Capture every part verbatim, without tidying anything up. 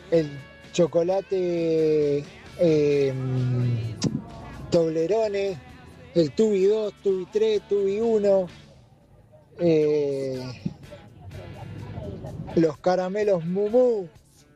el chocolate eh, Toblerone, el Tubi dos, Tubi tres, Tubi uno, eh, los caramelos Mumu.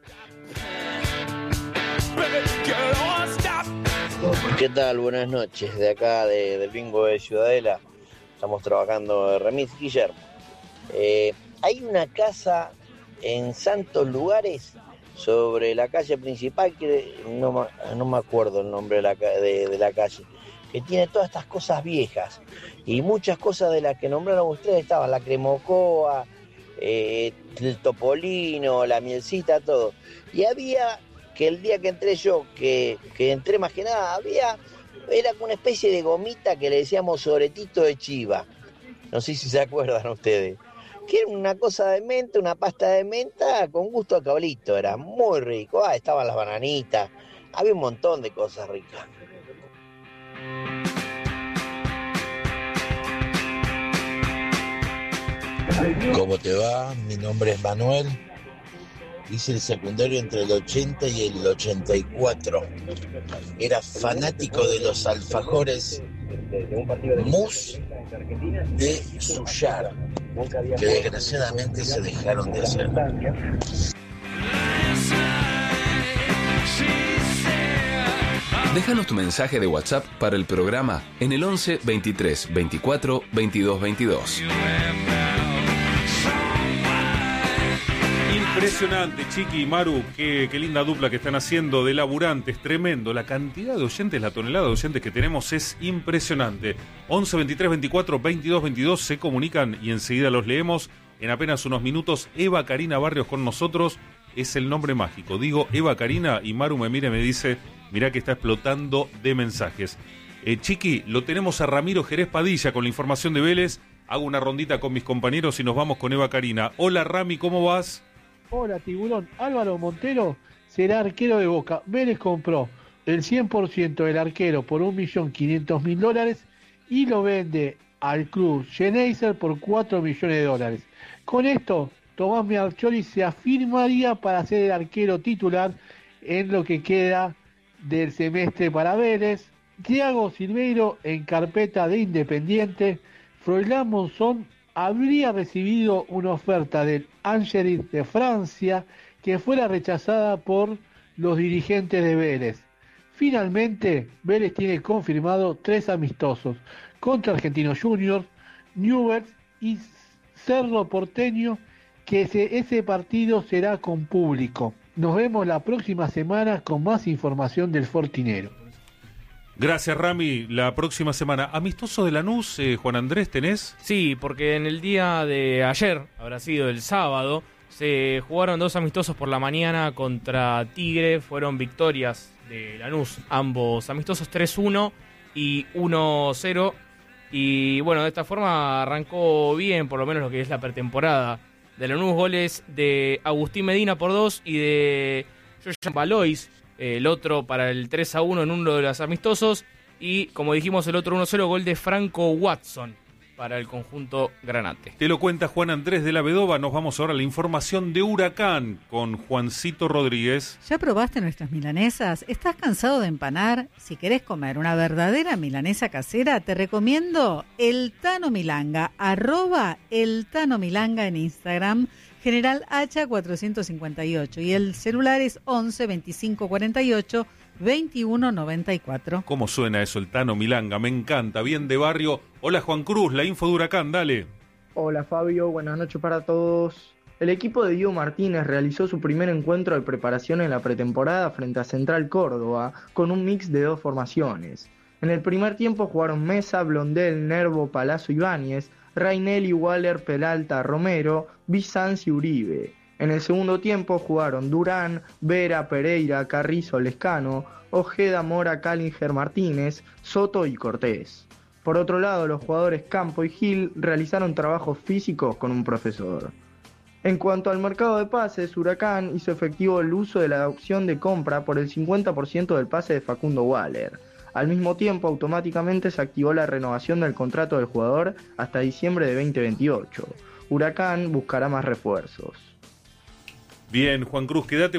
¿Qué tal? Buenas noches. De acá, de, del bingo de Ciudadela. Estamos trabajando de remis. Guillermo, eh, hay una casa en Santos Lugares, sobre la calle principal, que no, no me acuerdo el nombre de la, de, de la calle, que tiene todas estas cosas viejas. Y muchas cosas de las que nombraron ustedes estaban, la cremocoa, eh, el topolino, la mielcita, todo. Y había... que el día que entré yo, que, que entré más que nada, había, era como una especie de gomita que le decíamos sobretito de chiva. No sé si se acuerdan ustedes. Que era una cosa de menta, una pasta de menta con gusto a cabrito, era muy rico. Ah, estaban las bananitas, había un montón de cosas ricas. ¿Cómo te va? Mi nombre es Manuel. Hice el secundario entre el ochenta y el ochenta y cuatro. Era fanático de los alfajores mousse de Suyar, que desgraciadamente se dejaron de hacer. Déjanos tu mensaje de WhatsApp para el programa en el once, veintitrés, veinticuatro, veintidós, veintidós. Impresionante, Chiqui y Maru, qué, qué linda dupla que están haciendo de laburantes, tremendo. La cantidad de oyentes, la tonelada de oyentes que tenemos es impresionante. once, veintitrés, veinticuatro, veintidós, veintidós se comunican y enseguida los leemos. En apenas unos minutos, Eva Karina Barrios con nosotros, es el nombre mágico. Digo Eva Karina y Maru me mira y me dice, mirá que está explotando de mensajes. Eh, Chiqui, lo tenemos a Ramiro Jerez Padilla con la información de Vélez. Hago una rondita con mis compañeros y nos vamos con Eva Karina. Hola Rami, ¿cómo vas? Hola Tiburón, Álvaro Montero será arquero de Boca. Vélez compró el cien por ciento del arquero por un millón quinientos mil dólares y lo vende al club Geneser por cuatro millones de dólares. Con esto, Tomás Mearcholi se afirmaría para ser el arquero titular en lo que queda del semestre para Vélez. Thiago Silveiro en carpeta de Independiente. Froilán Monzón habría recibido una oferta del Angers de Francia que fuera rechazada por los dirigentes de Vélez. Finalmente, Vélez tiene confirmado tres amistosos contra Argentinos Juniors, Newell's y Cerro Porteño, que ese, ese partido será con público. Nos vemos la próxima semana con más información del Fortinero. Gracias, Rami. La próxima semana. ¿Amistoso de Lanús, eh, Juan Andrés, tenés? Sí, porque en el día de ayer, habrá sido el sábado, se jugaron dos amistosos por la mañana contra Tigre. Fueron victorias de Lanús, ambos amistosos, tres uno y uno cero. Y bueno, de esta forma arrancó bien, por lo menos lo que es la pretemporada de Lanús. Goles de Agustín Medina por dos y de Johan Valois, el otro para el tres a uno en uno de los amistosos, y como dijimos el otro uno cero, gol de Franco Watson para el conjunto granate. Te lo cuenta Juan Andrés de la Vedova. Nos vamos ahora a la información de Huracán con Juancito Rodríguez. ¿Ya probaste nuestras milanesas? ¿Estás cansado de empanar? Si querés comer una verdadera milanesa casera, te recomiendo El Tano Milanga, arroba El Tano Milanga en Instagram, General Hacha cuatrocientos cincuenta y ocho, y el celular es once, veinticinco, cuarenta y ocho, veintiuno, noventa y cuatro. ¿Cómo suena eso, El Tano Milanga? Me encanta, bien de barrio. Hola Juan Cruz, la info de Huracán, dale. Hola Fabio, buenas noches para todos. El equipo de Diego Martínez realizó su primer encuentro de preparación en la pretemporada frente a Central Córdoba con un mix de dos formaciones. En el primer tiempo jugaron Mesa, Blondel, Nervo, Palazzo, Ibáñez, Rainelli, Waller, Peralta, Romero, Bizanz y Uribe. En el segundo tiempo jugaron Durán, Vera, Pereira, Carrizo, Lescano, Ojeda, Mora, Callinger, Martínez, Soto y Cortés. Por otro lado, los jugadores Campo y Gil realizaron trabajos físicos con un profesor. En cuanto al mercado de pases, Huracán hizo efectivo el uso de la opción de compra por el cincuenta por ciento del pase de Facundo Waller. Al mismo tiempo, automáticamente se activó la renovación del contrato del jugador hasta diciembre de veinte veintiocho. Huracán buscará más refuerzos. Bien, Juan Cruz, quédate